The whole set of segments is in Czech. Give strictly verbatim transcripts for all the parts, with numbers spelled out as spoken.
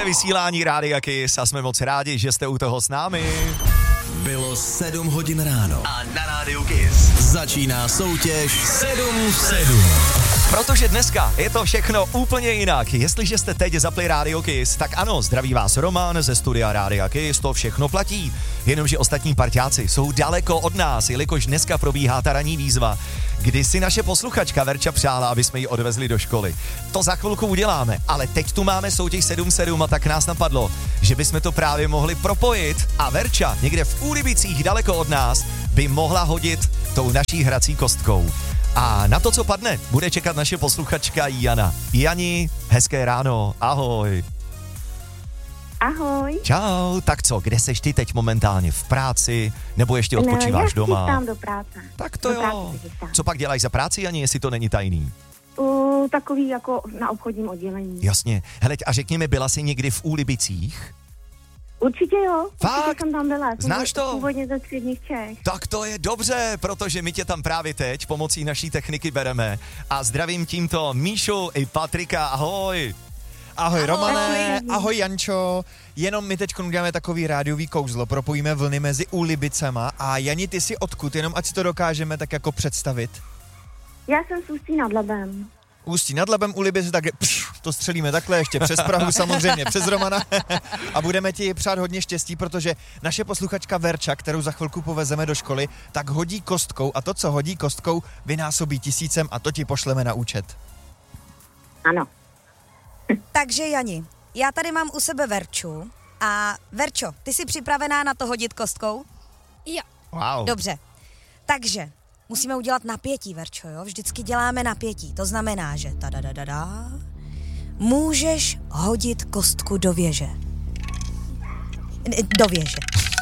Živě vysílání Rádia Kiss a jsme moc rádi, že jste u toho s námi. Bylo sedm hodin ráno A na Rádiu Kiss začíná soutěž sedm v sedm. Protože dneska je to všechno úplně jinak. Jestliže jste teď zapli Rádio Kiss, tak ano, zdraví vás Roman ze studia Rádia Kiss, to všechno platí. Jenomže ostatní parťáci jsou daleko od nás, jelikož dneska probíhá ta ranní výzva, kdy si naše posluchačka Verča přála, aby jsme ji odvezli do školy. To za chvilku uděláme, ale teď tu máme soutěž sedm sedm a tak nás napadlo, že bychom to právě mohli propojit a Verča někde v Úlibicích daleko od nás by mohla hodit tou naší hrací kostkou. A na to, co padne, bude čekat naše posluchačka Jana. Jani, hezké ráno, ahoj. Ahoj. Čau, tak co, kde seš ty teď momentálně? V práci? Nebo ještě odpočíváš no, já doma? chystám do práce. Tak to do jo. Co pak děláš za práci, Jani, jestli to není tajný? U, takový jako na obchodním oddělení. Jasně. Hele, a řekni mi, byla jsi někdy v Úlibicích? Určitě jo. Fakt? Určitě jsem tam byla. Znáš to? Původně ze středních Čech. Tak to je dobře, protože my tě tam právě teď pomocí naší techniky bereme. A zdravím tímto Míšu i Patrika, ahoj. Ahoj Romane, Ahoj. ahoj Jančo, jenom my teď uděláme takový rádiový kouzlo, propojíme vlny mezi Úlibicema a Jani, ty si odkud, jenom ať si to dokážeme tak jako představit. Já jsem z Ústí nad Labem. Ústí nad Labem, Úlibice, tak pš, to střelíme takhle ještě přes Prahu, samozřejmě přes Romana a budeme ti přát hodně štěstí, protože naše posluchačka Verča, kterou za chvilku povezeme do školy, tak hodí kostkou a to, co hodí kostkou, vynásobí tisícem a to ti pošleme na účet. Ano. Takže Jani, já tady mám u sebe Verču a Verčo, ty jsi připravená na to hodit kostkou? Jo. Wow. Dobře, takže musíme udělat napětí, Verčo, jo? Vždycky děláme napětí, to znamená, že tadadadada, můžeš hodit kostku do věže. Do věže.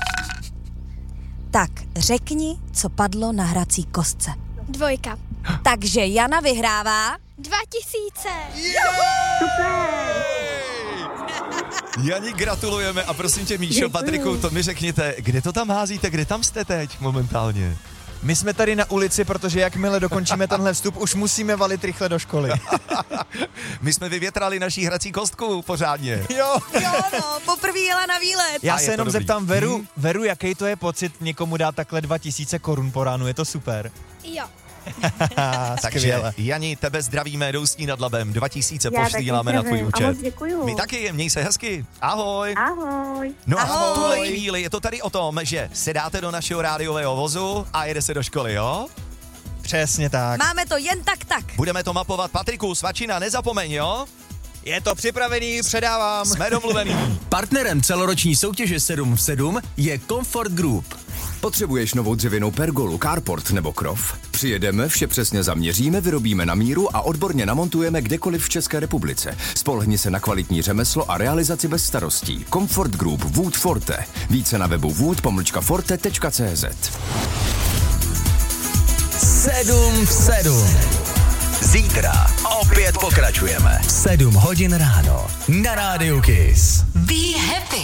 Tak, řekni, co padlo na hrací kostce. Dvojka. Takže Jana vyhrává. Dva tisíce. Jani, gratulujeme a prosím tě, Míšo, Patriku, to mi řekněte, kde to tam házíte, kde tam jste teď momentálně? My jsme tady na ulici, protože jakmile dokončíme tenhle vstup, už musíme valit rychle do školy. My jsme vyvětrali naší hrací kostku pořádně. Jo. Jo, no, poprvé jela na výlet. Já A se je to jenom dobrý. zeptám Veru, Hmm. Veru, jaký to je pocit někomu dát takhle dva tisíce korun po ránu, je to super. Jo. Takže Skvěle. Jani, tebe zdravíme do Ústí nad Labem, dva tisíce Já posíláme taky na tvůj zdravím a moc účet. děkuju. My taky, měj se hezky, ahoj. Ahoj. No a v Ahoj. tuhle chvíli je to tady o tom, že se dáte do našeho rádiového vozu a jede se do školy, jo? Přesně tak. Máme to jen tak tak. Budeme to mapovat. Patriku, svačina, nezapomeň, jo? Je to připravený, předávám. Jsme domluvený. Partnerem celoroční soutěže sedm v sedm je Comfort Group. Potřebuješ novou dřevěnou pergolu, carport nebo krov? Přijedeme, vše přesně zaměříme, vyrobíme na míru a odborně namontujeme kdekoliv v České republice. Spolehni se na kvalitní řemeslo a realizaci bez starostí. Comfort Group Wood Forte. Více na webu wood pomlčka forte tečka cé zet. sedm v sedm. Zítra opět pokračujeme. sedm hodin ráno na Rádiu Kiss. Be happy.